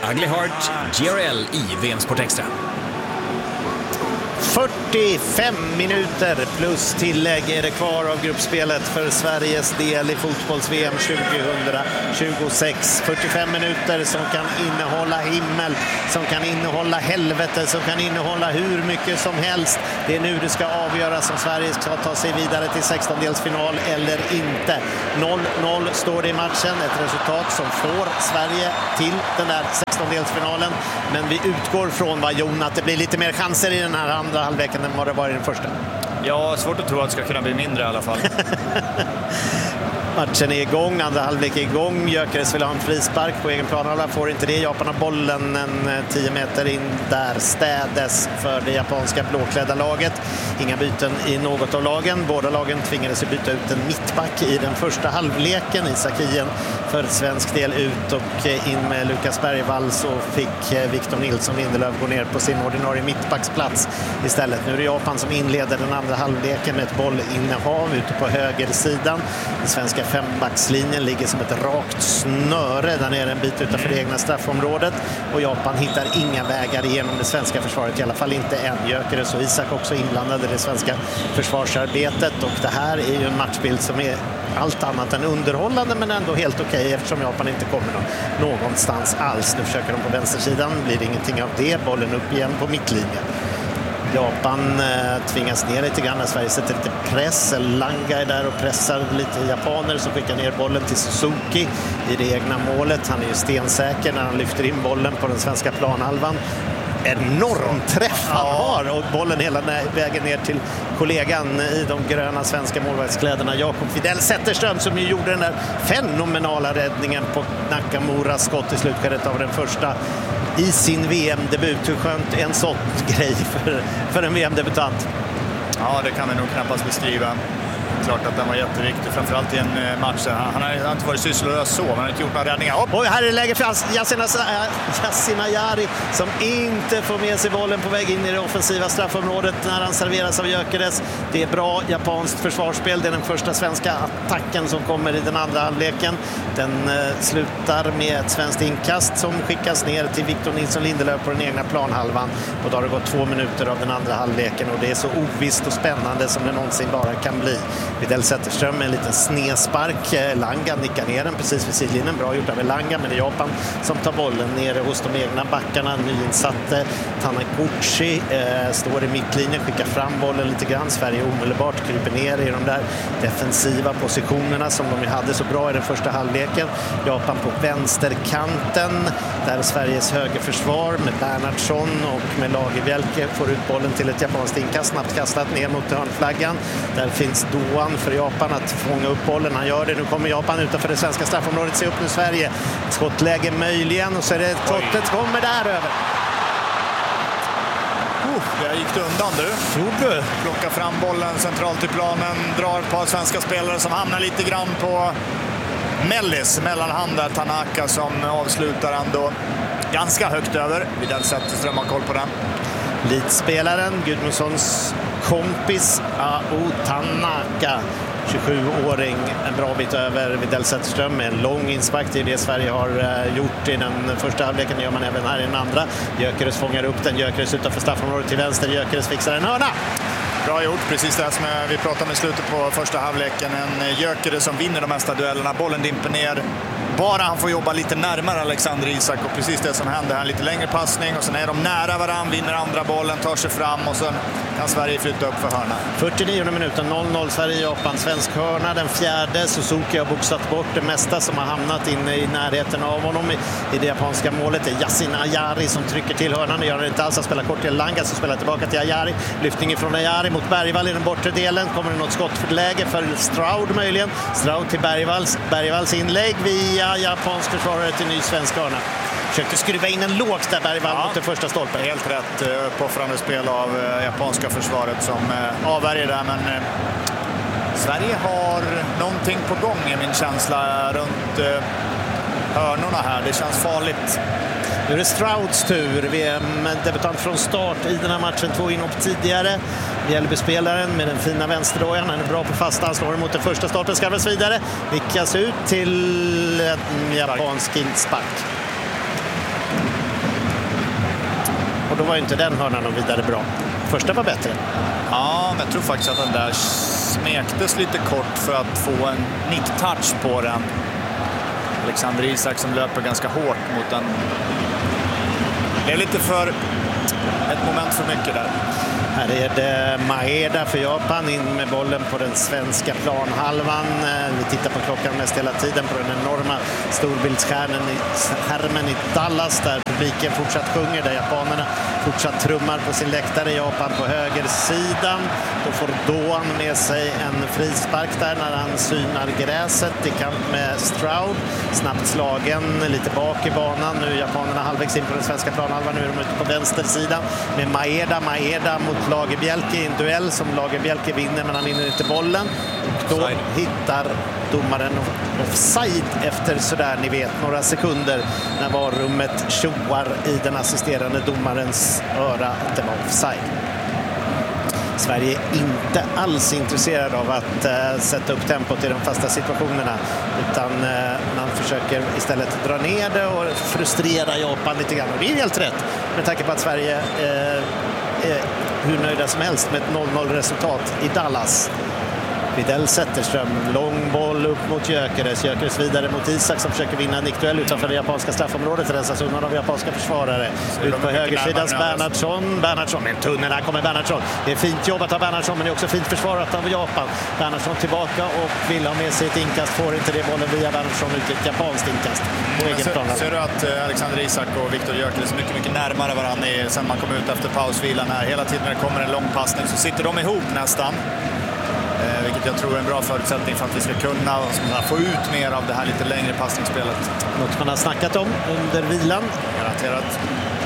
Ugly Heart GRL i VM Sport Extra. 45 minuter plus tillägg är det kvar av gruppspelet för Sveriges del i fotbolls-VM 2026. 45 minuter som kan innehålla himmel, som kan innehålla helvete, som kan innehålla hur mycket som helst. Det är nu det ska avgöras om Sverige ska ta sig vidare till 16-delsfinal eller inte. 0-0 står det i matchen, ett resultat som får Sverige till den där 16-delsfinalen. Men vi utgår från, Jon, att det blir lite mer chanser i den här andra halvleken än vad det var i den första. Ja, svårt att tro att det ska kunna bli mindre i alla fall. Matchen är igång, andra halvlek är igång. Gyökeres vill ha en frispark på egen plan. Alla får inte det. Japan har bollen en 10 meter in där. Städes för det japanska blåklädda laget. Inga byten i något av lagen. Båda lagen tvingades byta ut en mittback i den första halvleken. Isakien för svensk del ut och in med Lukas Bergvall, så fick Victor Nilsson Lindelöf gå ner på sin ordinarie mittbacksplats istället. Nu är det Japan som inleder den andra halvleken med ett bollinnehav ute på högersidan. Den svenska fembackslinjen ligger som ett rakt snöre där nere en bit utanför det egna straffområdet, och Japan hittar inga vägar igenom det svenska försvaret, i alla fall inte än. Gyökeres och Isak också inblandade i det svenska försvarsarbetet, och det här är ju en matchbild som är allt annat än underhållande, men ändå helt okej eftersom Japan inte kommer någonstans alls. Nu försöker de på vänstersidan, blir det ingenting av det. Bollen upp igen på mittlinjen. Japan tvingas ner lite grann när Sverige sätter lite press. Langa är där och pressar lite japaner som skickar ner bollen till Suzuki i det egna målet. Han är ju stensäker när han lyfter in bollen på den svenska planhalvan. Enorm träff han har, och bollen hela vägen ner till kollegan i de gröna svenska målvaktskläderna, Jakob Fidel Zetterström, som ju gjorde den där fenomenala räddningen på Nakamuras skott i slutskedet av den första i sin VM-debut. Hur skönt är en sån grej för en VM-debutant? Ja, det kan vi nog knappast beskriva. Klart att den var jätteviktig, framförallt i en match. Han har inte varit sysslolös så, men han har inte gjort några räddningar. Och här är läge för Yasin Ayari som inte får med sig bollen på väg in i det offensiva straffområdet när han serveras av Gyökeres. Det är bra japanskt försvarsspel. Det är den första svenska attacken som kommer i den andra halvleken. Den slutar med ett svenskt inkast som skickas ner till Victor Nilsson Lindelöf på den egna planhalvan. Och då har det gått 2 minuter av den andra halvleken, och det är så ovisst och spännande som det någonsin bara kan bli. Fidel Zetterström med en liten snedspark. Langa nickar ner den precis vid sidlinjen. Bra gjort av Langa, men det är Japan som tar bollen nere hos de egna backarna. Nyinsatte Taniguchi står i mittlinjen, skickar fram bollen lite grann. Sverige omedelbart kryper ner i de där defensiva positionerna som de hade så bra i den första halvleken. Japan på vänsterkanten där Sveriges högerförsvar med Bernhardsson och med Lagerbielke får ut bollen till ett japanskt inkast, snabbt kastat ner mot hörnflaggan. Där finns Doan för Japan att fånga upp bollen. Han gör det. Nu kommer Japan utanför det svenska straffområdet. Se upp nu Sverige. Skottläge möjligen, och så är det skottet kommer där över. Där gick det undan du. Gjorde. Plockar fram bollen centralt i planen. Drar ett par svenska spelare som hamnar lite grann på Mellis. Mellanhand där, Tanaka som avslutar ändå ganska högt över. Fidel Zetterström har koll på den. Lidspelaren, Gudmundssons kompis Ao Tanaka, 27-åring, en bra bit över Fidel Zetterström med en lång inspark. Det är det Sverige har gjort i den första halvleken, gör man även här i den andra. Gyökeres fångar upp den, Gyökeres utanför straffområdet till vänster, Gyökeres fixar en hörna. Bra gjort, precis det som vi pratade om i slutet på första halvleken. En Gyökeres som vinner de mesta duellerna, bollen dimper ner. Bara han får jobba lite närmare Alexander Isak, och precis det som händer här, lite längre passning och sen är de nära varann, vinner andra bollen, tar sig fram och sen kan Sverige flytta upp för hörna. 49 minuten, 0-0 Sverige-Japan, svensk hörna, den fjärde. Suzuki har boxat bort det mesta som har hamnat inne i närheten av honom i det japanska målet. Det är Yasin Ayari som trycker till hörnan, det gör det inte alls, han spelar kort till Langa som spelar tillbaka till Ayari. Lyftning från Ayari mot Bergvall i den bortre delen, kommer det något skott för läge för Stroud möjligen. Stroud till Bergvalls inlägg via japansk försvarare till ny svensk hörna. Försökte skruva in en lågt där Bergvall mot den första stolpen. Helt rätt uppoffrande spel av japanska försvaret som avvärjer där, men Sverige har någonting på gång i min känsla runt hörnorna här. Det känns farligt. Nu är det Strouds tur. VM-debutant från start i den här matchen, 2 inhopp tidigare. Mjällbyspelaren med den fina vänsterdojan. Han är bra på fasta. Han slår emot den första starten. Skarvas vidare. Vickas ut till en japansk inspark. och då var inte den hörnan någon vidare bra. Första var bättre. Ja, men jag tror faktiskt att den där smektes lite kort för att få en nick-touch på den. Alexander Isak som löper ganska hårt mot den. Det är lite för ett moment för mycket där. Här är det Maeda för Japan in med bollen på den svenska planhalvan. Vi tittar på klockan mest hela tiden på den enorma storbildsskärmen i Dallas där publiken fortsatt sjunger, där japanerna fortsatt trummar på sin läktare. Japan på högersidan. Då får Doan med sig en frispark där när han synar gräset i kamp med Stroud. Snabbt slagen lite bak i banan. Nu är japanerna halvvägs in på den svenska planhalvan. Nu är de ute på vänstersidan med Maeda mot Lagerbielke i en duell som Lagerbielke vinner, men han vinner inte bollen. Och då hittar domaren offside efter sådär, ni vet, några sekunder när varummet tjoar i den assisterande domarens öra att det var offside. Sverige är inte alls intresserad av att sätta upp tempot i de fasta situationerna, utan man försöker istället dra ner det och frustrera Japan lite grann. Och det är helt rätt med tanke på att Sverige är hur nöjda som helst med ett 0-0 resultat i Dallas. Widell Zetterström, lång boll upp mot Gyökeres. Gyökeres vidare mot Isak som försöker vinna en nickduell utanför det japanska straffområdet. Rensas undan av japanska försvarare. Ut på högersidans Bernhardsson. Bernhardsson, en tunnel, här kommer Bernhardsson. Det är fint jobbat av Bernhardsson, men det är också fint försvarat av Japan. Bernhardsson tillbaka och vill ha med sig ett inkast. Får inte det, bollen via Bernhardsson ut ett japanskt inkast. Ser du att Alexander Isak och Viktor Gyökeres är mycket närmare varandra sen man kom ut efter pausvilan här. Hela tiden när det kommer en lång passning så sitter de ihop nästan. Vilket jag tror är en bra förutsättning för att vi ska kunna få ut mer av det här lite längre passningsspelet. Något man har snackat om under vilan. Garanterat.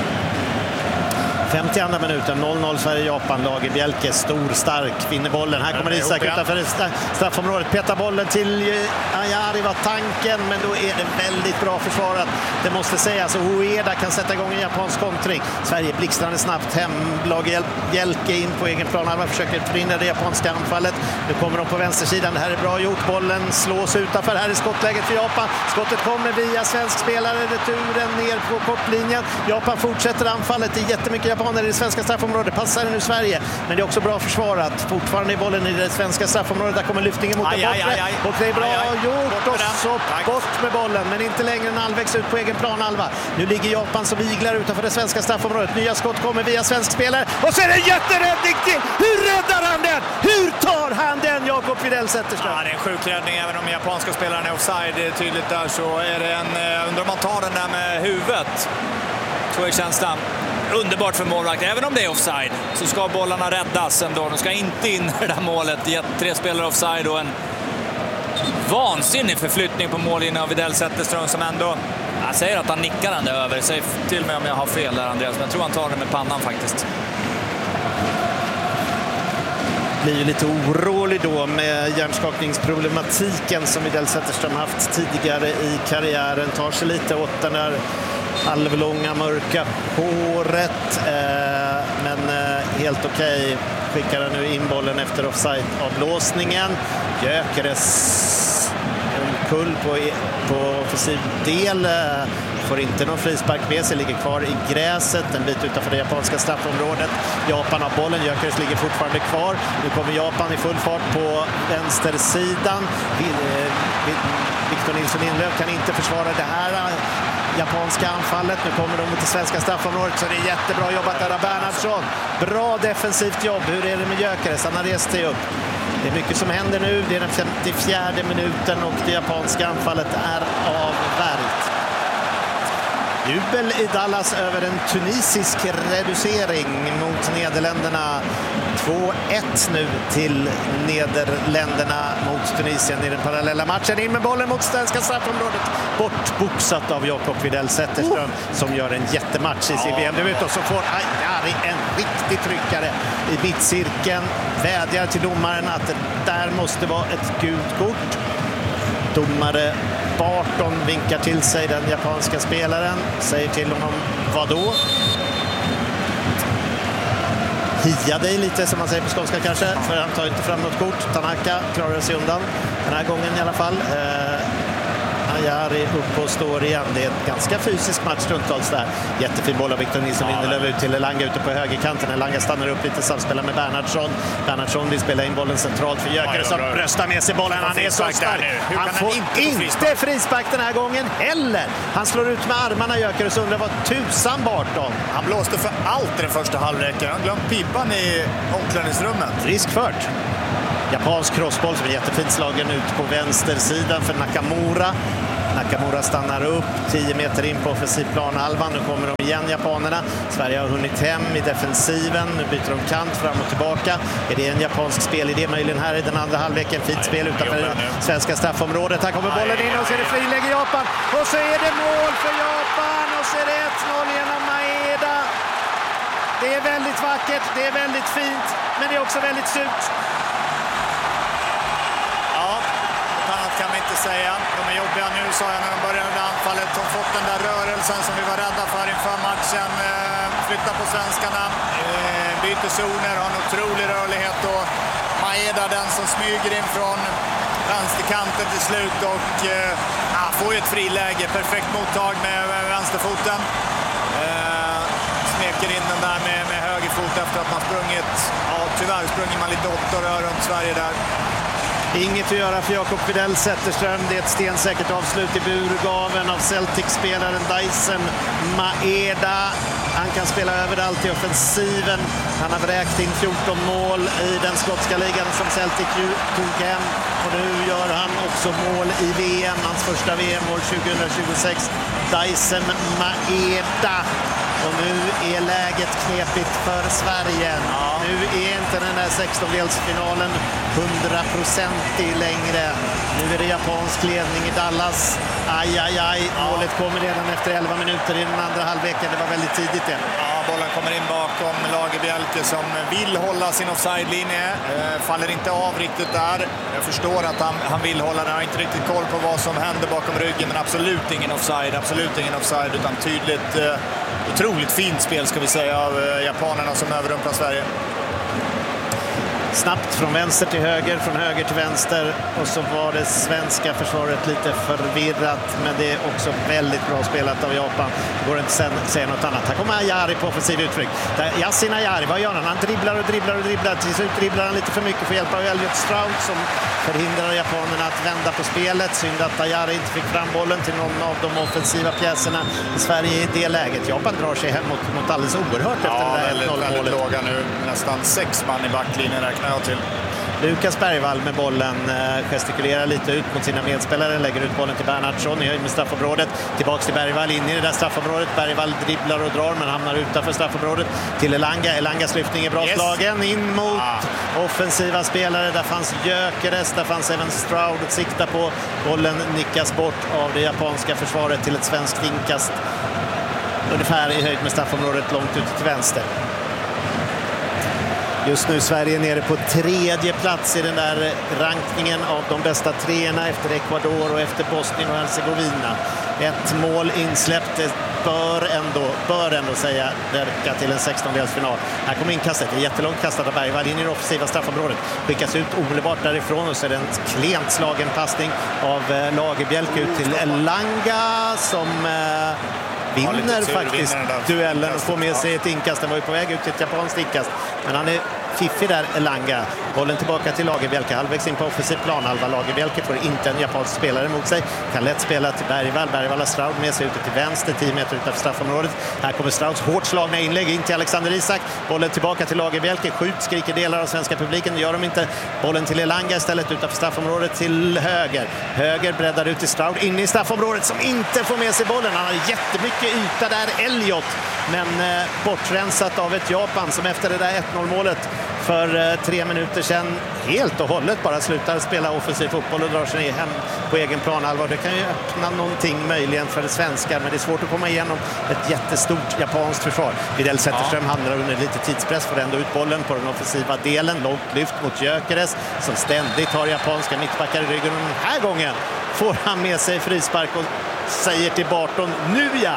52 minuten, 0-0 Sverige-Japan. Lagerbielke, stor, stark, vinner bollen. Här kommer Isak utanför straffområdet. Petar bollen till Ayari var tanken, men då är det väldigt bra försvarat. Det måste sägas, och Ueda kan sätta igång en japansk kontring. Sverige blixtrande snabbt hem. Lagerbielke in på egen plan. Han försöker förhindra det japanska anfallet. Nu kommer de på vänstersidan. Det här är bra gjort. Bollen slås utanför. Här är skottläget för Japan. Skottet kommer via svensk spelare. Returen ner på kortlinjen. Japan fortsätter anfallet. Det är jättemycket japaner i det svenska straffområdet. Passar nu Sverige. Men det är också bra försvarat. Fortfarande i bollen i det svenska straffområdet. Där kommer lyftningen mot det bortre. Och det är bra gjort. Och så bort med bollen. Men inte längre en halvvägs ut på egen planhalva. Nu ligger Japan som viglar utanför det svenska straffområdet. Nya skott kommer via svensk spelare. Och så är det en jätteräddning till. Hur räddar han den? Hur tar han den, Jakob Widell Zetterström? Ja, det är en sjuk räddning. Även om japanska spelaren är offside, det är tydligt där, så är det en... Undrar om man tar den där med huvudet. Så är känslan. Underbart för målvakt. Även om det är offside så ska bollarna räddas ändå. De ska inte in i det där målet. 3 spelare offside och en vansinnig förflyttning på mållinjen av Widell Zetterström som ändå... Jag säger att han nickar den där över. Säg till mig om jag har fel där, Andreas. Men jag tror han tar den med pannan faktiskt. Blir ju lite orolig då med hjärnskakningsproblematiken som Widell Zetterström haft tidigare i karriären. Tar sig lite åt den där halvlånga mörka håret, men helt okej. Skickar han nu in bollen efter offside-avblåsningen. Gyökeres kull på offensiv del. Får inte någon frispark med sig, ligger kvar i gräset en bit utanför det japanska straffområdet. Japan har bollen, Gyökeres ligger fortfarande kvar. Nu kommer Japan i full fart på vänstersidan. Victor Nilsson Inlöf kan inte försvara det här japanska anfallet. Nu kommer de mot det svenska straffområdet, så det är jättebra jobbat där av Bernhardsson. Bra defensivt jobb. Hur är det med Gyökeres? Han har rest sig upp. Det är mycket som händer nu. Det är den 54 minuten och det japanska anfallet är avvärjt. Jubel i Dallas över en tunisisk reducering mot Nederländerna. 2-1 nu till Nederländerna mot Tunisien i den parallella matchen. In med bollen mot svenska straffområdet. Bortboxat av Jakob Widell Zetterström som gör en jättematch i sin VM-debut. Och så får Ayari en riktig tryckare i mittcirkeln. Vädjar till domaren att det där måste vara ett gult kort. Domare Barton vinkar till sig den japanska spelaren. Säger till honom, vadå? Hia dig lite, som man säger på skånska kanske. För han tar inte fram något kort. Tanaka klarar sig undan den här gången i alla fall. Han Ajari upp och står igen. Det är en ganska fysisk match stundtals där. Jättefin boll av Victor Nilsson Lindelöf ut till Elanga ute på högerkanten. Elanga stannar upp lite, samspelar med Bernhardsson. Bernhardsson vill spela in bollen centralt för Gyökeres som bröstar med sig bollen. Han är så stark. Han får inte frispark den här gången heller. Han slår ut med armarna, Gyökeres, undrar vad tusan Barton. Han blåste för allt i den första halvleken. Han glömde pipan i omklädningsrummet. Riskfört. Japansk crossboll som är jättefint slagen ut på vänstersidan för Nakamura. Nakamura stannar upp 10 meter in på offensiv planhalvan. Nu kommer de igen, japanerna. Sverige har hunnit hem i defensiven. Nu byter de kant fram och tillbaka. Är det en japansk spelidé möjligen här i den andra halvleken? Fint spel utanför svenska straffområdet. Här kommer bollen in och så är det friläge i Japan. Och så är det mål för Japan och så är det 1-0 genom Maeda. Det är väldigt vackert, det är väldigt fint, men det är också väldigt surt. Kan man inte säga. De är jobbiga nu, sa jag när de började med anfallet. De har fått den där rörelsen som vi var rädda för inför matchen. Flyttar på svenskarna, byter zoner, har en otrolig rörlighet. Och Maeda, den som smyger in från vänsterkanten till slut och får ju ett friläge. Perfekt mottag med vänsterfoten. Smeker in den där med högerfot efter att man sprungit. Ja, tyvärr springer man lite 8 rör runt Sverige där. Inget att göra för Jakob Fidel Zetterström. Det är ett stensäkert avslut i burgaven av Celtic-spelaren Dyson Maeda. Han kan spela överallt i offensiven. Han har vräkt in 14 mål i den skotska ligan som Celtic tog hem. Och nu gör han också mål i VM. Hans första VM-mål 2026. Dyson Maeda. Och nu är läget knepigt för Sverige. Nu är inte den här 16-delsfinalen 100% längre. Nu är det japansk ledning i Dallas. Aj. Målet kommer redan efter 11 minuter i den andra halvleken. Det var väldigt tidigt det. Ja, bollen kommer in bakom Lagerbielke som vill hålla sin offside-linje. Faller inte av riktigt där. Jag förstår att han vill hålla den. Jag har inte riktigt koll på vad som händer bakom ryggen. Men absolut ingen offside. Utan tydligt, otroligt fint spel ska vi säga av japanerna som överrumplar Sverige. Snabbt från vänster till höger, från höger till vänster. Och så var det svenska försvaret lite förvirrat. Men det är också väldigt bra spelat av Japan. Det går inte att säga något annat. Här kommer Ajari på offensiv uttryck. Yasin Ajari, vad gör han? Han dribblar. Till slut dribblar han lite för mycket för hjälp av Elliot Stroud som förhindrar japanerna att vända på spelet. Synd att Ajari inte fick fram bollen till någon av de offensiva pjäserna i Sverige i det läget. Japan drar sig hem mot alldeles oerhört efter det där 1-0-målet. Väldigt låga nu. Nästan 6 man i backlinjen räknar jag till. Lukas Bergvall med bollen gestikulerar lite ut mot sina medspelare, lägger ut bollen till Bernhardsson i höjd med straffområdet, tillbaks till Bergvall in i det där straffområdet. Bergvall dribblar och drar men hamnar utanför straffområdet till Elangas lyftning är bra slagen in mot offensiva spelare. Där fanns Gyökeres, där fanns även Stroud att sikta på. Bollen nickas bort av det japanska försvaret till ett svenskt inkast ungefär i höjd med straffområdet långt ut till vänster. Just nu Sverige nere på 3:e plats i den där rankningen av de bästa treorna efter Ecuador och efter Bosnien och Herzegovina. Ett mål insläppt, det bör ändå säga räcka till en 16-delsfinal. Här kommer inkastet, det är jättelångt kastat av Bergvall in i det offensiva straffområdet. Skickas ut omedelbart därifrån och så är det en klent slagen passning av Lagerbielke ut till Elanga som vinner faktiskt duellen och får med sig ett inkast. Den var ju på väg ut till ett japanskt inkast. Men han är fiffig där, Elanga. Bollen tillbaka till Lagerbielke. Halvvägs in på offensiv planhalva. Lagerbielke får inte en japansk spelare mot sig. Kan lätt spela till Bergvall. Bergvall har Stroud med sig ute till vänster, 10 meter utanför straffområdet. Här kommer Strouds hårt slagna inlägg in till Alexander Isak. Bollen tillbaka till Lagerbielke. Skjut, skriker delar av svenska publiken. Det gör de inte. Bollen till Elanga istället utanför straffområdet till höger. Höger breddar ut till Stroud in i straffområdet som inte får med sig bollen. Han har jättemycket yta där, Elliot. Men bortrensat av ett Japan som efter det där 1-0-målet för 3 minuter sedan helt och hållet bara slutar spela offensiv fotboll och drar sig hem på egen planhalva. Det kan ju öppna någonting möjligen för det svenskar, men det är svårt att komma igenom ett jättestort japanskt försvar. Fidel Zetterström handlar under lite tidspress, får ändå ut bollen på den offensiva delen. Långt lyft mot Gyökeres som ständigt har japanska mittbackar i ryggen. Den här gången får han med sig frispark och säger till Barton, nu ja!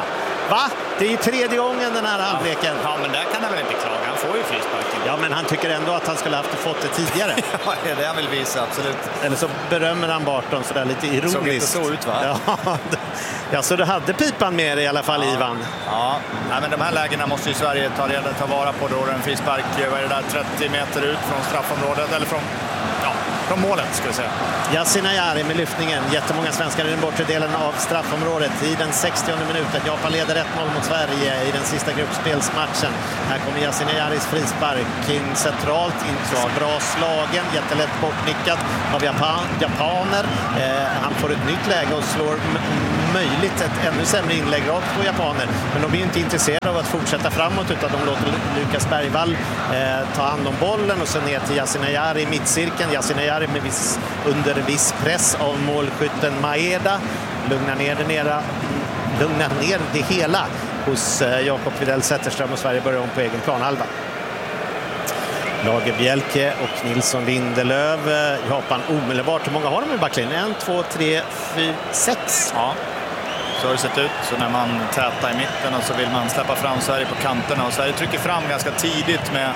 Va? Det är ju tredje gången den här halvleken. Ja, men där kan han väl inte klaga. Han får ju frisparken. Ja, men han tycker ändå att han skulle ha fått det tidigare. Ja, det är det han vill visa, absolut. Eller så berömmer han Barton sådär lite ironiskt. Såg inte så ut, va? Ja, så du hade pipan med dig i alla fall, ja. Ivan. Ja, nej, men de här lägena måste ju Sverige ta vara på då. En frispark, vad är det där, 30 meter ut från straffområdet, eller från målet, ska vi säga. Yasin Ayari med lyftningen. Jättemånga svenskar i den bortre delen av straffområdet. I den 60:e minuten. Japan leder 1-0 mot Sverige i den sista gruppspelsmatchen. Här kommer Yasin Ayaris frispark in centralt. Bra slagen. Jättelätt bortnickat av japaner. Han får ett nytt läge och slår möjligt ett ännu sämre inlägg rakt på japaner. Men de är ju inte intresserade av att fortsätta framåt, utan de låter Lukas Bergvall ta hand om bollen och sen ner till Yasin Ayari i mittcirkeln. Yasin Ayari med under viss press av målskytten Maeda. Lugnar ner det hela hos Jakob Widell Zetterström, och Sverige börjar om på egen planhalva. Lagerbjälke och Nilsson Lindelöf. Japan omedelbart. Hur många har de i backlinjen? 1, 2, 3, 4, 6. Ja, så har det sett ut. Så när man tätar i mitten och så vill man släppa fram Sverige på kanterna. Och Sverige trycker fram ganska tidigt med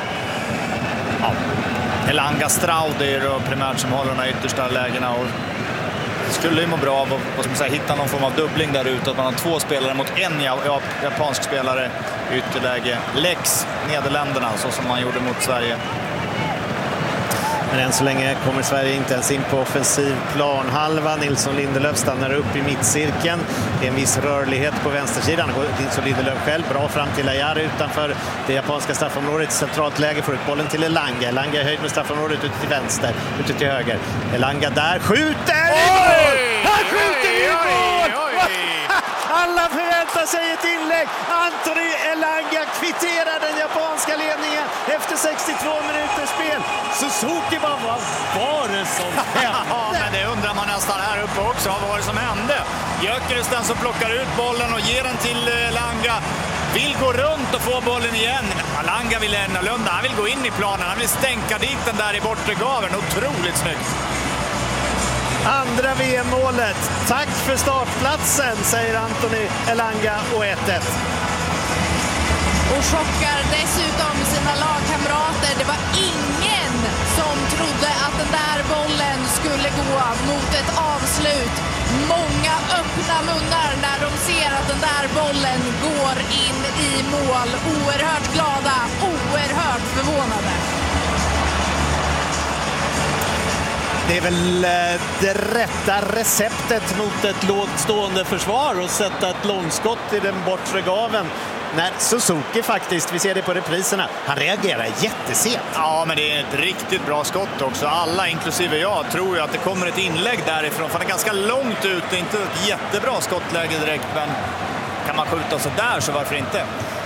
Elanga, Strauder och primärt som håller de här yttersta lägena. Och skulle ju må bra av att hitta någon form av dubbling där ute. Att man har två spelare mot en japansk spelare i ytterläge. Lex Nederländerna, så som man gjorde mot Sverige. Men än så länge kommer Sverige inte ens in på offensiv planhalva. Nilsson Lindelöf stannar upp i mittcirkeln. Det är en viss rörlighet på vänstersidan. Nilsson Lindelöf själv bra fram till Ayari utanför det japanska straffområdet. Centralt läge, får ut bollen till Elanga. Elanga är höjd med straffområdet ute till vänster, ute till höger. Elanga där, skjuter! Han skjuter i mål! Alla förväntar sig ett inlägg. Anthony Elanga kvitterar den japanska ledningen efter 62 minuters spel. Suzuki bara, vad var det som hände? Ja, men det undrar man nästan här uppe också. Vad var det som hände? Gyökeres den som plockar ut bollen och ger den till Elanga. Vill gå runt och få bollen igen. Elanga vill annorlunda. Han vill gå in i planen. Han vill stänka dit den där i bortre gaven. Otroligt snyggt. Andra VM-målet. Tack för startplatsen, säger Anthony Elanga, och 1-1. Och chockar dessutom sina lagkamrater. Det var ingen som trodde att den där bollen skulle gå mot ett avslut. Många öppna munnar när de ser att den där bollen går in i mål. Oerhört glada, oerhört förvånade. Det är väl det rätta receptet mot ett lågt stående försvar och sätta ett långskott i den bortre gaven. När Suzuki faktiskt, vi ser det på repriserna, han reagerar jättesent. Ja, men det är ett riktigt bra skott också. Alla, inklusive jag, tror ju att det kommer ett inlägg därifrån. För det är ganska långt ut, det är inte ett jättebra skottläge direkt, men kan man skjuta så där så varför inte?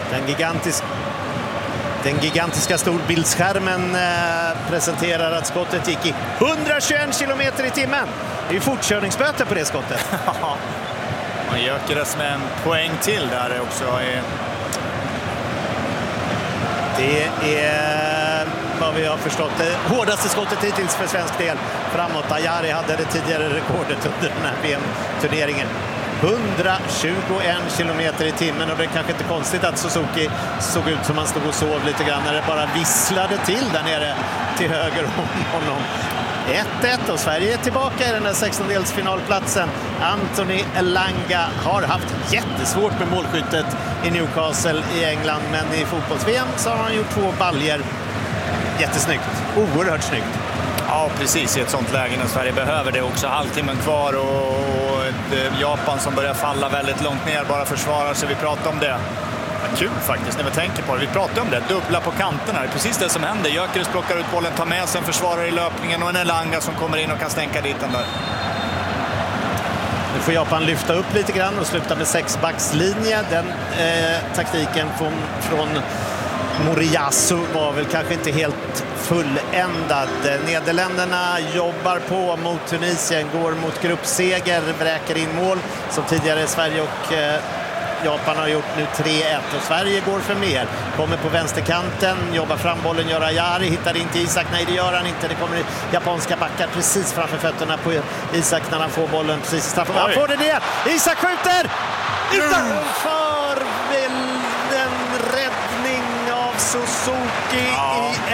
Den gigantiska storbildsskärmen presenterar att skottet gick i 121 km i timmen. Det är ju fortkörningsböter på det skottet. Och Gyökeres med en poäng till där också. Det är vad vi har förstått det hårdaste skottet hittills för svensk del framåt. Ayari hade det tidigare rekordet under den här VM-turneringen. 121 km i timmen, och det är kanske inte konstigt att Suzuki såg ut som han stod och sov lite grann när det bara visslade till där nere till höger om honom. 1-1 och Sverige är tillbaka i den där 16-delsfinalplatsen. Anthony Elanga har haft jättesvårt med målskyttet i Newcastle i England, men i fotbolls-VM så har han gjort 2 baljer. Jättesnyggt, oerhört snyggt. Ja, precis, i ett sånt läge när Sverige behöver det också. Halvtimmen kvar och ett Japan som börjar falla väldigt långt ner, bara försvarar sig. Vi pratar om det. Kul faktiskt när vi tänker på det. Vi pratar om det, dubbla på kanterna. Det är precis det som händer. Gyökeres plockar ut bollen, tar med sig en försvarare i löpningen och en Elanga som kommer in och kan stänka dit den där. Nu får Japan lyfta upp lite grann och sluta med 6-backslinje. Den taktiken från Moriyasu var väl kanske inte helt fulländad. Nederländerna jobbar på mot Tunisien, går mot gruppseger, vräker in mål som tidigare Sverige och Japan har gjort nu 3-1, och Sverige går för mer. Kommer på vänsterkanten, jobbar fram bollen, gör Ayari, hittar in till Isak. Nej, det gör han inte. Det kommer japanska backar precis framför fötterna på Isak när han får bollen precis straffområdet. Han får det ner! Isak skjuter! Utanför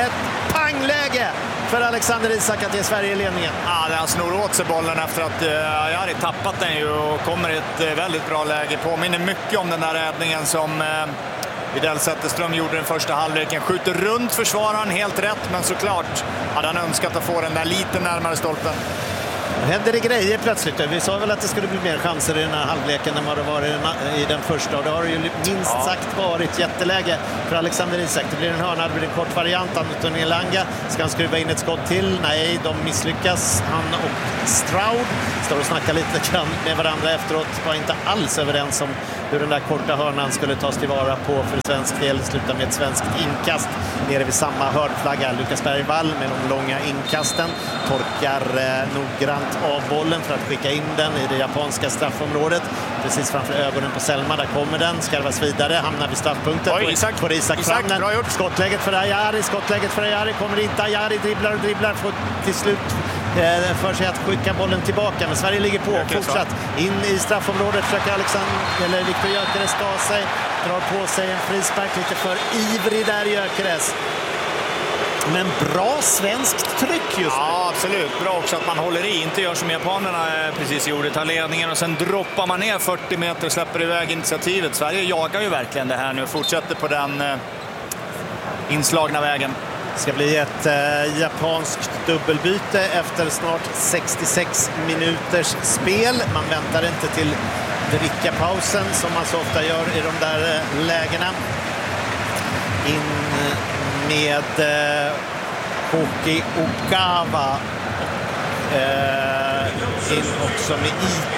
ett pangläge för Alexander Isak att ge Sverige ledningen. Ja, han snor åt sig bollen efter att Ajari tappat den ju och kommer i ett väldigt bra läge. Påminner mycket om den där räddningen som Widell Zetterström gjorde den första halvleken. Skjuter runt försvararen, helt rätt, men såklart hade han önskat att få den där lite närmare stolpen. Händer det grejer plötsligt. Vi sa väl att det skulle bli mer chanser i den här halvleken än vad det var i den första. Och det har ju minst sagt varit jätteläge för Alexander Isak. Det blir en hörna, det blir en kort variant. Anton Elanga, ska han skruva in ett skott till? Nej, de misslyckas. Han och Stroud står och snackar lite grann med varandra efteråt. Var inte alls överens om hur den där korta hörnan skulle tas tillvara på för svensk del. Sluta med ett svenskt inkast nere vid samma hörnflagga. Lukas Bergvall med de långa inkasten torkar noggrant av bollen för att skicka in den i det japanska straffområdet. Precis framför ögonen på Selma, där kommer den, skarvas vidare, hamnar vid straffpunkten. Får Isak fram den. Skottläget för Ajari kommer inte. Ajari dribblar, får till slut för sig att skicka bollen tillbaka, men Sverige ligger på fortsatt in i straffområdet. Försöker Viktor Gyökeres ta sig, drar på sig en frispark, lite för ivrig där Gyökeres. Men bra svenskt tryck just nu. Ja, absolut. Bra också att man håller i, inte gör som japanerna precis gjorde, tar ledningen och sen droppar man ner 40 meter och släpper iväg initiativet. Sverige jagar ju verkligen det här nu och fortsätter på den inslagna vägen. Det ska bli ett japanskt dubbelbyte efter snart 66 minuters spel. Man väntar inte till drickapausen som man så ofta gör i de där lägena. In med Koki Ogawa. In också med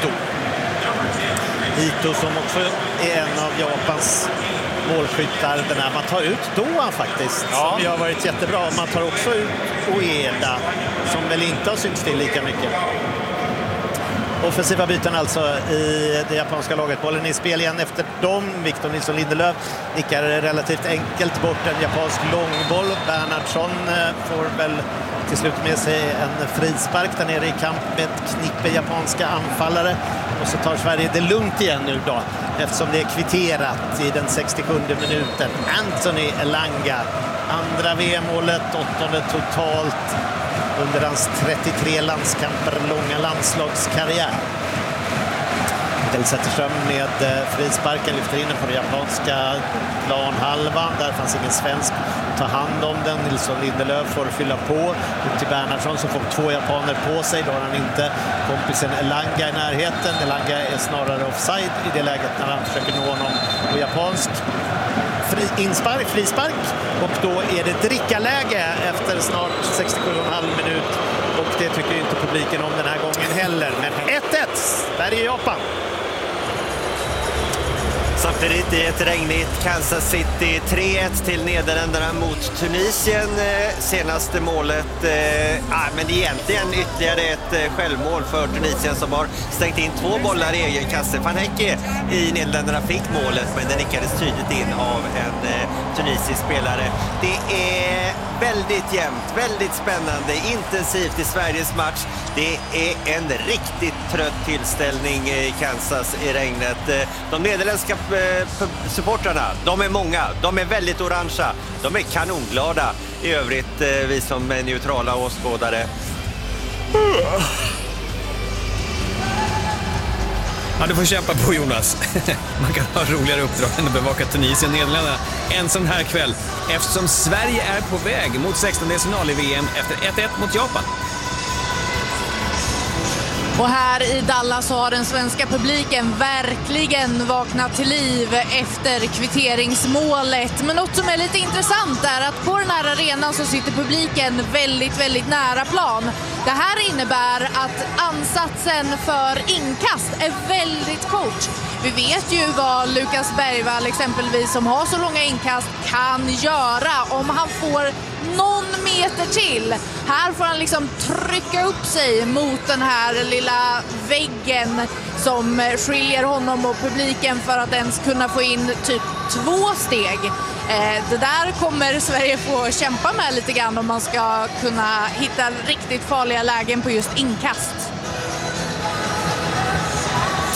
Ito som också är en av Japans målskyttar. Den här man tar ut Doan faktiskt, som ju har varit jättebra. Man tar också ut Ueda som väl inte har synts till lika mycket. Offensiva byten alltså i det japanska laget. Bollen i spel igen efter dem. Victor Nilsson Lindelöf nickar relativt enkelt bort en japansk långboll. Bernhardsson får väl till slut med sig en frispark där nere i kamp med ett knippe japanska anfallare. Och så tar Sverige det lugnt igen nu då, eftersom det är kvitterat i den 67 minuten. Anthony Elanga, andra VM-målet, 8:e totalt under hans 33 landskamper långa landslagskarriär. Widell Zetterström med frisparken lyfter in den på den japanska planhalvan. Där fanns ingen svensk att ta hand om den. Nilsson Lindelöf får fylla på. Ut till Bernhardsson som får 2 japaner på sig. Då har han inte kompisen Elanga i närheten. Elanga är snarare offside i det läget när han försöker nå honom på japansk. Frispark, och då är det drickaläge efter snart 67,5 minut, och det tycker inte publiken om den här gången heller. Men 1-1, där är Japan. Samtidigt i ett regnigt Kansas City, 3-1 till Nederländerna mot Tunisien. Senaste målet, men egentligen ytterligare ett självmål för Tunisien som har stängt in 2 bollar i egen kasse. Van Hecke i Nederländerna fick målet, men det nickades tydligt in av en tunisisk spelare. Det är väldigt jämnt, väldigt spännande, intensivt i Sveriges match. Det är en riktigt trött tillställning i Kansas i regnet. De nederländska supportrarna, de är många, de är väldigt orangea, de är kanonglada. I övrigt, vi som är neutrala åskådare. Ja, du får kämpa på, Jonas. Man kan ha roligare uppdrag än att bevaka Tunisien och Nederländerna en sån här kväll, eftersom Sverige är på väg mot 16-delsfinal i VM efter 1-1 mot Japan. Och här i Dallas har den svenska publiken verkligen vaknat till liv efter kvitteringsmålet. Men något som är lite intressant är att på den här arenan så sitter publiken väldigt, väldigt nära plan. Det här innebär att ansatsen för inkast är väldigt kort. Vi vet ju vad Lukas Bergvall exempelvis, som har så långa inkast, kan göra om han får någon meter till. Här får han liksom trycka upp sig mot den här lilla väggen som skiljer honom och publiken för att ens kunna få in typ 2 steg. Det där kommer Sverige få kämpa med lite grann om man ska kunna hitta riktigt farliga lägen på just inkast.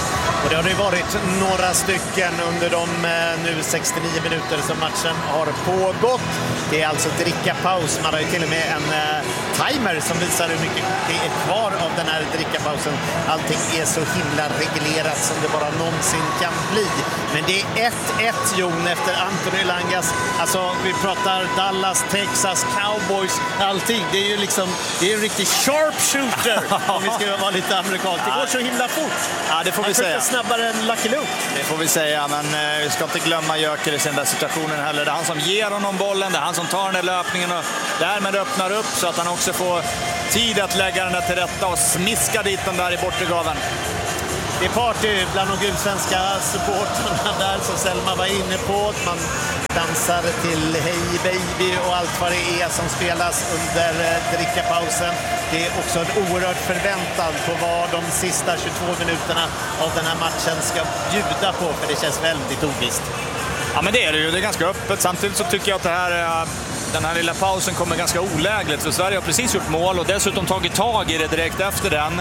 Och det har det varit några stycken under de nu 69 minuter som matchen har pågått. Det är alltså drickapaus. Man har ju till och med en timer som visar hur mycket det är kvar av den här drickapausen. Allting är så himla reglerat som det bara någonsin kan bli. Men det är 1-1, Jon, efter Anthony Langas. Alltså, vi pratar Dallas, Texas, Cowboys, allting. Det är ju liksom, det är en riktig sharpshooter om vi ska vara lite amerikanskt. Det går så himla fort. Ja, det får vi säga. Snabbare än Lucky Luke. Det får vi säga, men vi ska inte glömma Gyökeres i den där situationen heller. Det är han som ger honom bollen, det är han som tar den där löpningen och därmed öppnar upp så att han också får tid att lägga den där till rätta och smiska dit den där i bortre gaven. Det är party bland de gulsvenska supportrarna där som Selma var inne på. Man dansar till Hey Baby och allt vad det är som spelas under drickapausen. Det är också en oerhört förväntan på vad de sista 22 minuterna av den här matchen ska bjuda på, för det känns väldigt ovisst. Ja, men det är det ju. Det är ganska öppet. Samtidigt så tycker jag att den här lilla pausen kommer ganska olägligt, för Sverige har precis gjort mål och dessutom tagit tag i det direkt efter den.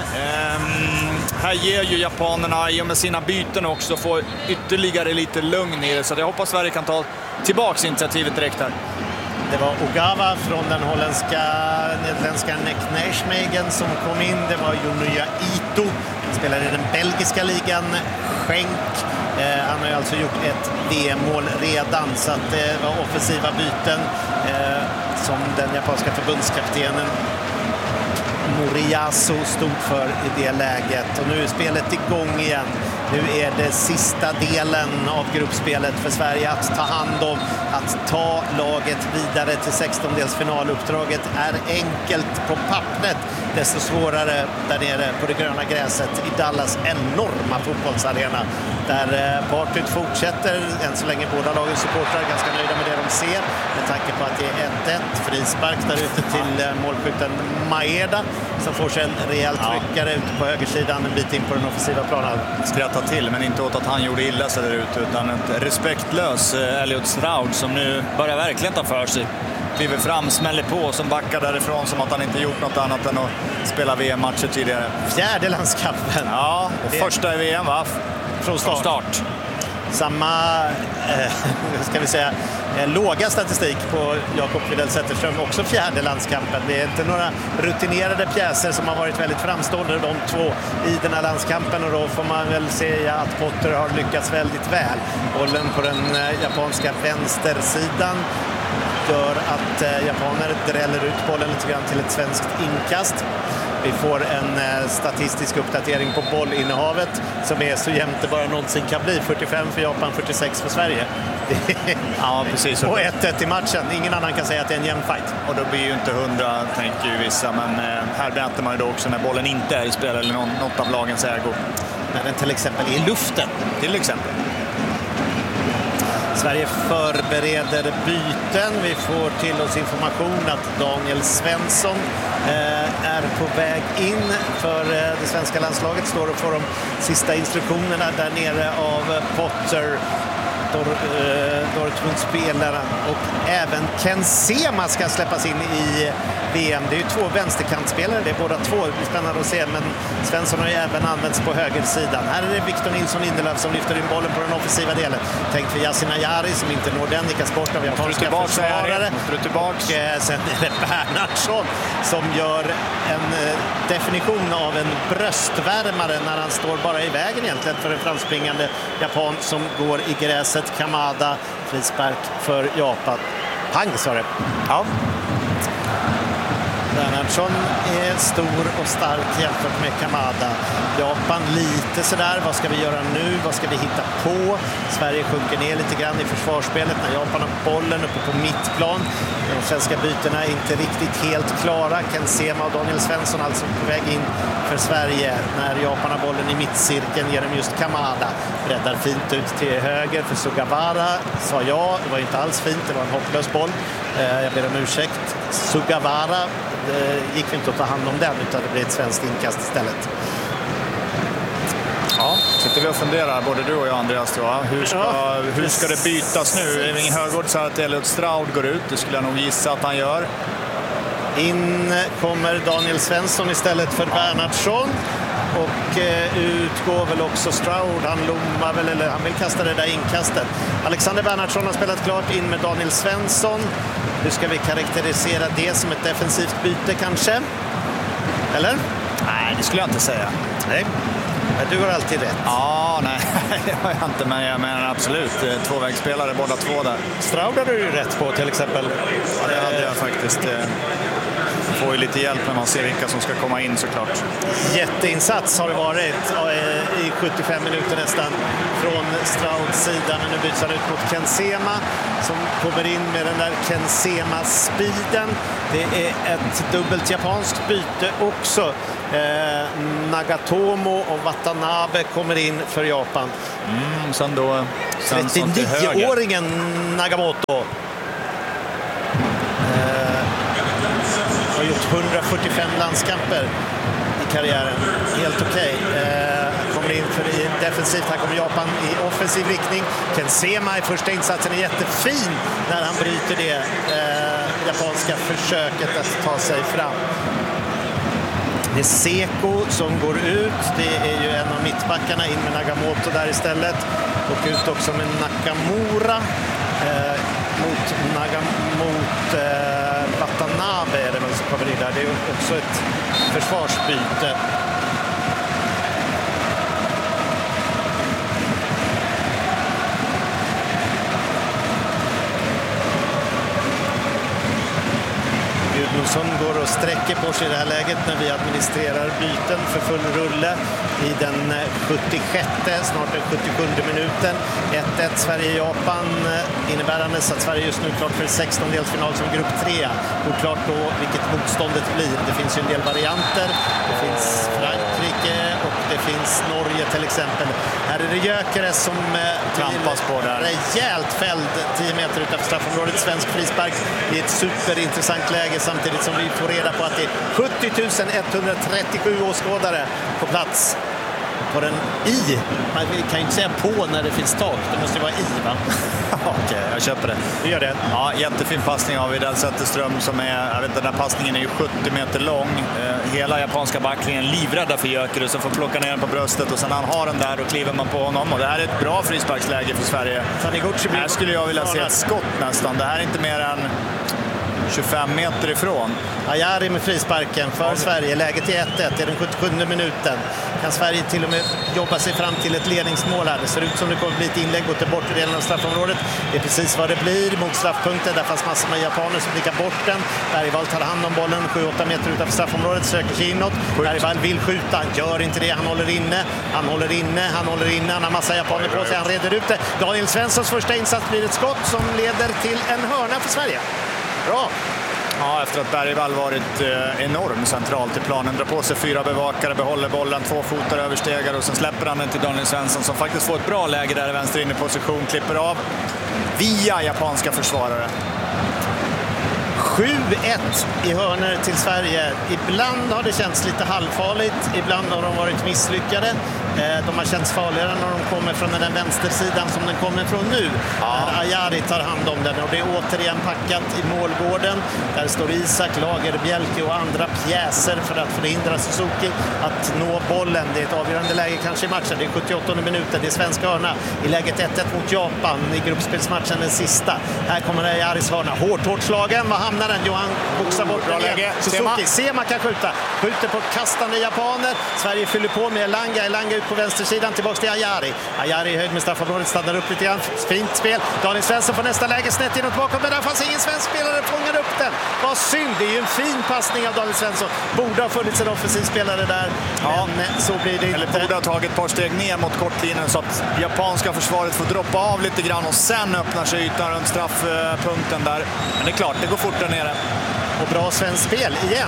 Här ger ju japanerna i och med sina byten också få ytterligare lite lugn i det, så jag hoppas Sverige kan ta tillbaks initiativet direkt här. Det var Ogawa från den nederländska Nijmegen som kom in. Det var Junya Ito, spelar i den belgiska ligan. Schenk. Han har ju alltså gjort ett VM-mål redan, så att det var offensiva byten som den japanska förbundskaptenen Moriyasu stod för i det läget. Och nu är spelet igång igen. Nu är det sista delen av gruppspelet för Sverige att ta hand om, att ta laget vidare till 16-delsfinaluppdraget är enkelt på pappret, desto svårare där nere på det gröna gräset i Dallas enorma fotbollsarena, där partyt fortsätter. Än så länge båda lagens supportrar är ganska nöjda med det de ser, med tanke på att det är 1-1. Frispark där ute till målskytten Maeda som får sig en rejäl tryckare ute på högersidan en bit in på den offensiva planen. Skratta till, men inte åt att han gjorde illa sig där ute, utan ett respektlös Elliot Stroud som nu börjar verkligen ta för sig. Kliver fram, smäller på, som backar därifrån som att han inte gjort något annat än att spela VM-matcher tidigare. Fjärde landskampen. Ja, och första i VM, va? Från start. Samma, ska vi säga, låga statistik på Jakob Widell Zetterström, också fjärde landskampen. Det är inte några rutinerade pjäser som har varit väldigt framstående, de två i den här landskampen, och då får man väl säga att Potter har lyckats väldigt väl. Bollen på den japanska vänstersidan gör att japaner dräller ut bollen lite grann till ett svenskt inkast. Vi får en statistisk uppdatering på bollinnehavet som är så jämnt det bara någonsin kan bli. 45 för Japan, 46 för Sverige. Ja, precis. Och 1-1 i matchen. Ingen annan kan säga att det är en jämn fight. Och då blir ju inte 100, tänker ju vissa. Men här mäter man ju då också när bollen inte är i spel eller något av lagens ägo. När den till exempel är i luften. Till exempel. Sverige förbereder byten. Vi får till oss information att Daniel Svensson är på väg in för det svenska landslaget. Står och får de sista instruktionerna där nere av Potter, Dortmund-spelarna, och även Ken Sema ska släppas in i VM. Det är ju två vänsterkantspelare, det är båda två. Det blir spännande att se, men Svensson har ju även använts på högersidan. Här är det Victor Nilsson Lindelöf som lyfter in bollen på den offensiva delen. Tänk för Yasin Ayari som inte når den, nickas bort av japanska försvarare. Och sen är det Bernhardsson som gör en definition av en bröstvärmare när han står bara i vägen egentligen för en framspringande japan som går i gräset. Kamada, frispark för Japan. Pang, sa det. Ja. Bernhardsson är stor och stark jämfört med Kamada. Japan lite sådär, vad ska vi göra nu? Vad ska vi hitta på? Sverige sjunker ner lite grann i försvarsspelet när Japan har bollen uppe på mittplan. De svenska bytena är inte riktigt helt klara. Ken Sema och Daniel Svensson alltså på väg in för Sverige. När Japan har bollen i mittcirkeln ger de just Kamada. Breddar fint ut till höger för Sugawara. Sa jag, det var inte alls fint, det var en hopplös boll. Jag ber om ursäkt. Sugawara, det gick inte att ta hand om den, utan det blir ett svenskt inkast istället. Ja, sitter vi och funderar, både du och jag, Andreas. Hur ska det bytas nu? Eving Högård sa att Elliot Stroud går ut. Det skulle jag nog gissa att han gör. In kommer Daniel Svensson istället för Bernhardsson. och utgår väl också Stroud. Han lommar väl, eller han vill kasta det där inkastet. Alexander Bernhardsson har spelat klart in med Daniel Svensson. Hur ska vi karaktärisera det? Som ett defensivt byte kanske? Eller? Nej, det skulle jag inte säga. Nej. Men du har alltid rätt. Ja, nej, det har jag inte, men jag menar absolut. Tvåvägsspelare båda två där. Stroud har du ju rätt på till exempel. Ja, det hade jag faktiskt. Får ju lite hjälp när man ser vilka som ska komma in såklart. Jätteinsats har det varit i 75 minuter nästan från Strouds sida. Men nu byts han ut mot Ken Sema som kommer in med den där Ken Sema-speeden. Det är ett dubbelt japanskt byte också. Nagatomo och Watanabe kommer in för Japan. Sen då 39-åringen Nagamoto. Har gjort 145 landskamper i karriären. Helt okej. Kommer in för i defensivt. Här kommer Japan i offensiv riktning. Ken Sema i första insatsen är jättefin när han bryter det japanska försöket att ta sig fram. Det är Seko som går ut. Det är ju en av mittbackarna, in med Nagamoto där istället. Och ut också med Nakamura mot Watanabe är det väl som kommer in där. Det är också ett försvarsbyte. Gudmundsson går och sträcker på sig i det här läget när vi administrerar byten för full rulle i den 76, snart den 77 minuten. 1-1 Sverige-Japan, innebärande att Sverige just nu är klart för 16-delsfinal som grupp 3. Oklart då vilket motståndet blir. Det finns ju en del varianter. Det finns Frankrike och det finns Norge till exempel. Här är det Gyökeres som trampas på där. Rejält fälld 10 meter utanför straffområdet. Svensk frispark i ett superintressant läge samtidigt som vi får reda på att det är 70 137 åskådare på plats. På den i. Man kan ju inte säga på när det finns tak. Det måste ju vara i, va? Okej, jag köper det. Du gör det? Ja, jättefin passning av Widell Zetterström som är, jag vet, den här passningen är ju 70 meter lång. Hela japanska backlinjen livrädda för Gyökeres som får plocka ner den på bröstet och sen han har den där och kliver man på honom. Och det här är ett bra frisparksläge för Sverige. Här skulle jag vilja se ett skott nästan. Det här är inte mer än 25 meter ifrån. Ayari med frisparken för Sverige. Läget är 1-1 i den 77 minuten. Kan Sverige till och med jobba sig fram till ett ledningsmål här. Det ser ut som det kommer bli ett inlägg mot den bortre delen av straffområdet. Det är precis vad det blir mot straffpunkten. Där fanns massor med japaner som blickar bort den. Bergvall tar hand om bollen 7-8 meter utanför straffområdet. Söker sig inåt. Bergvall vill skjuta. Han gör inte det. Han håller inne. Han har massa japaner på sig. Han reder ut det. Daniel Svenssons första insats blir ett skott som leder till en hörna för Sverige. Bra! Ja, efter att Bergvall varit enorm centralt i planen. Drar på sig 4 bevakare, behåller bollen, 2 fotar överstegar och sen släpper han den till Daniel Svensson som faktiskt får ett bra läge där i vänster in i position. Klipper av via japanska försvarare. 7-1 i hörnor till Sverige. Ibland har det känts lite halvfarligt, ibland har de varit misslyckade. De har känts farligare när de kommer från den vänstersidan som den kommer från nu. Där Ayari tar hand om den och det är återigen packat i målgården. Där står Isak, Lager, Bjelke och andra pjäser för att förhindra Suzuki att nå bollen. Det är ett avgörande läge kanske i matchen. Det är 78 minuter, det är svenska hörna i läget 1-1 mot Japan i gruppspelsmatchen, den sista. Här kommer Ayaris hörna, hårt slagen. Vad hamnar den? Johan boxar bort bra läge. Suzuki, Sema kan skjuter på kastande japaner. Sverige fyller på med Elanga ut på vänstersidan, tillbaka till Ayari. Ayari i höjd med straffområdet, stannar upp lite grann. Fint spel. Daniel Svensson får nästa läge snett inåt bakom, men där fanns ingen svensk spelare, fångar upp den. Vad synd, det är ju en fin passning av Daniel Svensson. Borde ha funnits en offensiv spelare där, men så blir det inte. Eller borde ha tagit ett par steg ner mot kortlinjen så att japanska försvaret får droppa av lite grann och sen öppnar sig ytan runt straffpunkten där. Men det är klart, det går fort där nere. Och bra svensk spel igen.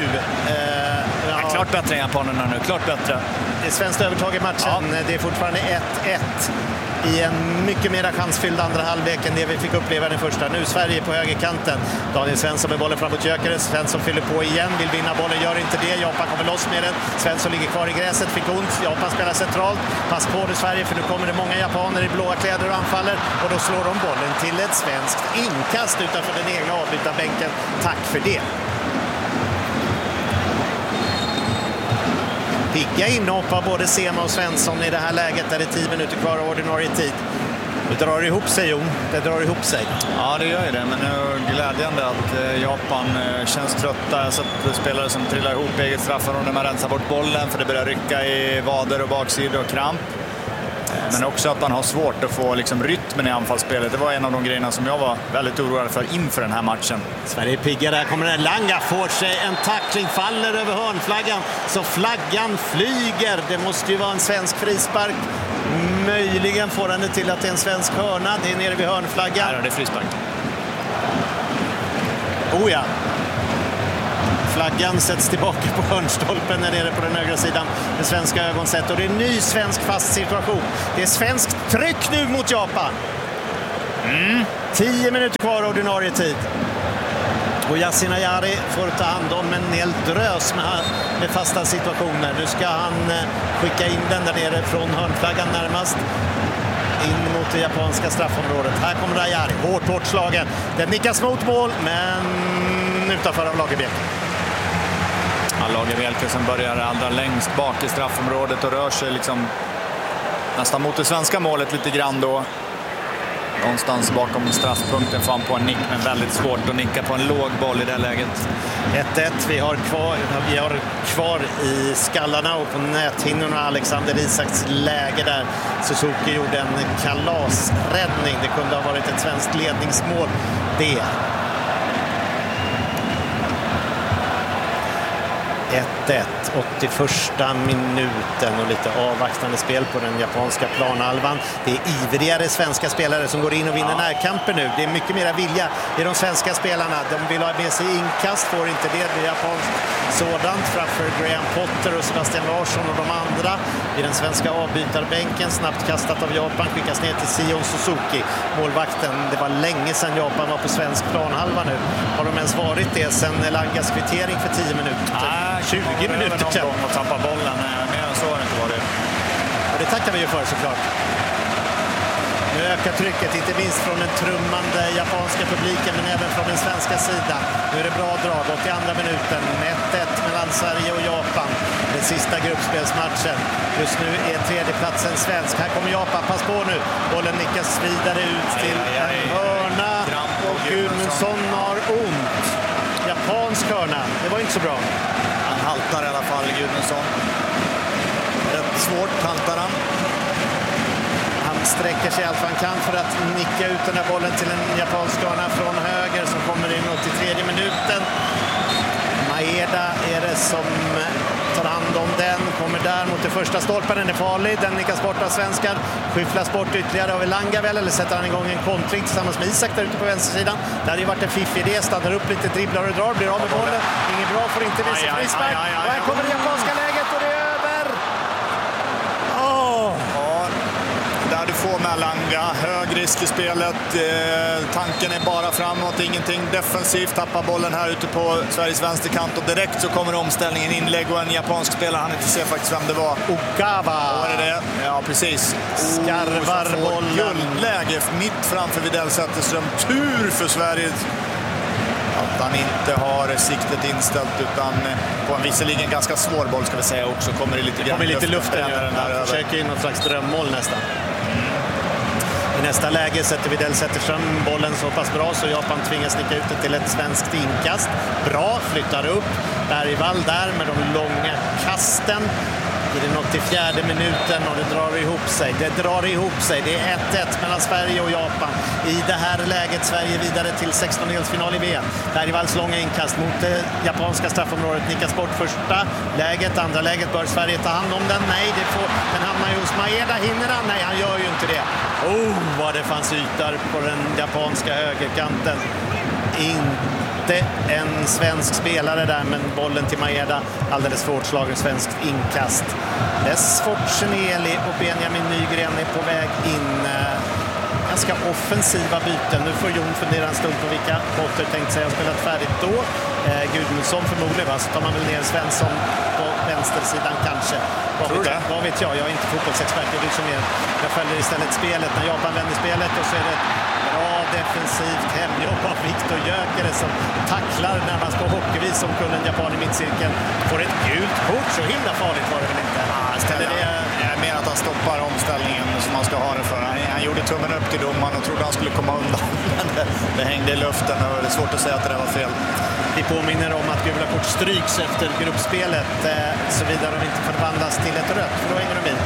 Klart bättre än japanerna nu, klart bättre. Det är svenskt övertag i matchen. Det är fortfarande 1-1 i en mycket mer chansfylld andra halvlek än det vi fick uppleva den första. Nu Sverige på högerkanten. Daniel Svensson med bollen framåt Gyökeres. Svensson fyller på igen, vill vinna bollen, gör inte det. Japan kommer loss med den. Svensson ligger kvar i gräset, fick ont. Japan spelar centralt. Pass på det Sverige, för nu kommer det många japaner i blåa kläder och anfaller. Och då slår de bollen till ett svenskt inkast utanför den egna avbytarbänken. Tack för det. Pigga inhopp av både Sema och Svensson i det här läget där det är 10 minuter kvar av ordinarie tid. Det drar ihop sig, Jon. Det drar ihop sig. Ja, det gör ju det. Men det är glädjande att Japan känns trötta. Jag sett spelare som trillar ihop eget straffområde när man rensar bort bollen för det börjar rycka i vader och baksidor och kramp. Men också att man har svårt att få liksom rytmen i anfallsspelet. Det var en av de grejerna som jag var väldigt oroad för inför den här matchen. Sverige är pigga, där kommer en Langa, får sig en tackling, faller över hörnflaggan. Så flaggan flyger. Det måste ju vara en svensk frispark. Möjligen får han det till att det är en svensk hörna. Det är nere vid hörnflaggan. Nej, det är frispark. Oh ja. Flaggan sätts tillbaka på hörnstolpen när det är på den högra sidan med svenska ögon sett. Och det är en ny svensk fast situation. Det är svenskt tryck nu mot Japan. 10 minuter kvar ordinarie tid. Och Yasin Ayari får ta hand om en hel drös med fasta situationer. Nu ska han skicka in den där nere från hörnflaggan närmast. In mot det japanska straffområdet. Här kommer Ayari, hårt slagen. Den nickas mot mål, men utanför av Lagerbielke. Lagerbielke som börjar allra längst bak i straffområdet och rör sig liksom nästan mot det svenska målet lite grann då. Någonstans bakom straffpunkten får han på en nick, men väldigt svårt att nicka på en låg boll i det läget. 1-1, vi har kvar i skallarna och på näthinnorna Alexander Isaks läge där. Suzuki gjorde en kalasräddning. Det kunde ha varit ett svenskt ledningsmål. Det 1-1, 81:a minuten och lite avvaktande spel på den japanska planhalvan. Det är ivrigare svenska spelare som går in och vinner närkamper nu. Det är mycket mer vilja i de svenska spelarna. De vill ha med sig inkast, får inte det. Det är japanskt sådant framför Graham Potter och Sebastian Larsson och de andra. I den svenska avbytarbänken, snabbt kastat av Japan, skickas ner till Sion Suzuki, målvakten. Det var länge sedan Japan var på svensk planhalva nu. Har de ens varit det sedan Langas kvittering för 10 minuter? 20 minuter sedan. Och tappa bollen. Mer än så har det inte varit. Och det tackar vi ju för såklart. Nu ökar trycket, inte minst från den trummande japanska publiken, men även från den svenska sidan. Nu är det bra drag, 82:a minuten. 1-1 mellan Sverige och Japan. Den sista gruppspelsmatchen. Just nu är tredjeplatsen svensk. Här kommer Japan, pass på nu. Bollen nickas vidare ut till en hörna. Och Gudmundsson har ont. Japansk hörna, det var inte så bra. Han haltar i alla fall, Gudmundsson. Rätt svårt haltar han. Han sträcker sig allt han kan för att nicka ut den här bollen till en japansk hörna från höger som kommer in 83:e minuten. Maeda är det som tar hand om den, kommer där mot det första stolpen, den är farlig, den nickas bort av svenskar, skyfflas bort ytterligare av Elanga väl, eller sätter han igång en kontring tillsammans med Isak där ute på vänstersidan. Det hade ju varit en fiffig idé, stannar upp lite, dribblar och drar, blir av med bollen, inget bra, får inte visa frispark, och här kommer det japanska läget och det är över. Där du får med Elanga, hög risk i spelet, tanken är bara framåt, ingenting defensivt, tappar bollen här ute på Sveriges vänsterkant och direkt så kommer omställningen, inlägg och en japansk spelare, han inte ser faktiskt vem det var. Okawa! Var det det? Ja, precis. Skarvar bollen. Guldläge mitt framför Widell Zetterström. Tur för Sverige att han inte har siktet inställt utan på en visserligen ganska svår boll ska vi säga också. Kommer det lite luft där. Han försöker in någon slags drömmål nästan. I nästa läge sätter Widell Zetterström bollen så pass bra så Japan tvingas snicka ut det till ett svenskt inkast. Bra, flyttar upp. Bergvall där med de långa kasten. I den 84:e minuten och det drar ihop sig. Det är 1-1 mellan Sverige och Japan. I det här läget Sverige vidare till 16-delsfinal i VM. Bergvalls långa inkast mot det japanska straffområdet nickas bort första läget. Andra läget bör Sverige ta hand om den. Nej, den hamnar ju hos Maeda. Hinner han? Nej, han gör ju inte det. Vad det fanns ytor på den japanska högerkanten. Inte en svensk spelare där, men bollen till Maeda, alldeles för hårt slagen svenskt inkast. Desfortseneli och Benjamin Nygren är på väg in. Ganska offensiva byten. Nu får Jon fundera en stund på vilka Potter tänkt sig har spelat färdigt då. Gudmundsson förmodligen, va? Så tar man väl ner Svensson på vänstersidan kanske. Vad vet jag? Jag är inte fotbollsexpert. Jag följer istället spelet när Japan vänder spelet och så är det bra defensivt hemjobb av Viktor Gyökeres som tacklar närmast på hockeyvis som kunde en japan i mittcirkeln. Får ett gult kort, så himla farligt var det väl inte? Jag menar att han stoppar omställningen som man ska ha det för. Han gjorde tummen upp till domaren och trodde han skulle komma undan. Men det hängde i luften och det är svårt att säga att det där var fel. Vi påminner om att gula kort stryks efter gruppspelet såvida de inte förvandlas till ett rött, för då hänger de i.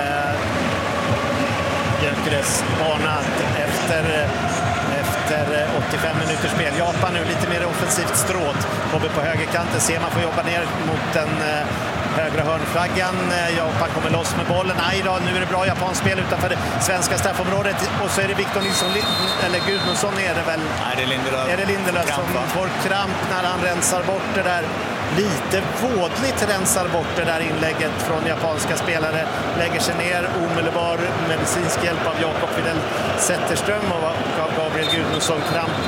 Gyökeres varnat efter 85 minuters spel. Japan nu lite mer offensivt stråt. Kommer på högerkanten, ser man får jobba ner mot den högra hörnflaggan. Japan kommer loss med bollen. Nej då, nu är det bra japanskt spel utanför det svenska straffområdet. Och så är det Victor Nilsson, eller Gudmundsson är det väl? Nej, det är Lindelöf. Är det Lindelöf som får kramp när han rensar bort det där? Lite vådligt rensar bort det där inlägget från japanska spelare. Lägger sig ner, omedelbar medicinsk hjälp av Jakob Widell Zetterström och Gabriel Gudmundsson kramp